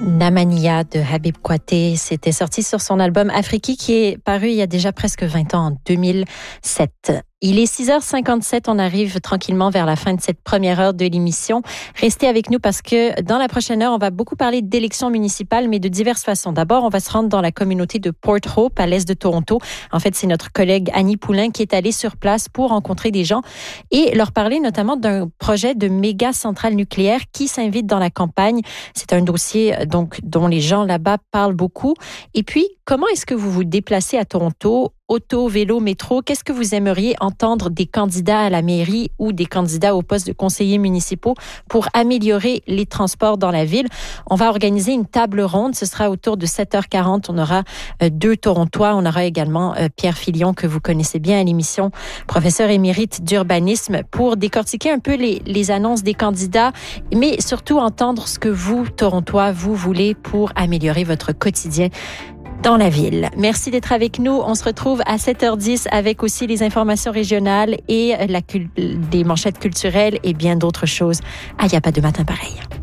Namania de Habib Kouyaté, c'était sorti sur son album Afriki qui est paru il y a déjà presque 20 ans, en 2007. Il est 6h57, on arrive tranquillement vers la fin de cette première heure de l'émission. Restez avec nous parce que dans la prochaine heure, on va beaucoup parler d'élections municipales, mais de diverses façons. D'abord, on va se rendre dans la communauté de Port Hope, à l'est de Toronto. En fait, c'est notre collègue Annie Poulain qui est allée sur place pour rencontrer des gens et leur parler notamment d'un projet de méga centrale nucléaire qui s'invite dans la campagne. C'est un dossier donc dont les gens là-bas parlent beaucoup. Et puis, comment est-ce que vous vous déplacez à Toronto? Auto, vélo, métro, qu'est-ce que vous aimeriez entendre des candidats à la mairie ou des candidats au poste de conseillers municipaux pour améliorer les transports dans la ville? On va organiser une table ronde. Ce sera autour de 7h40. On aura 2 Torontois. On aura également Pierre Filion, que vous connaissez bien à l'émission, professeur émérite d'urbanisme, pour décortiquer un peu les annonces des candidats, mais surtout entendre ce que vous, Torontois, vous voulez pour améliorer votre quotidien dans la ville. Merci d'être avec nous. On se retrouve à 7h10 avec aussi les informations régionales et des manchettes culturelles et bien d'autres choses. Ah, il n'y a pas de matin pareil.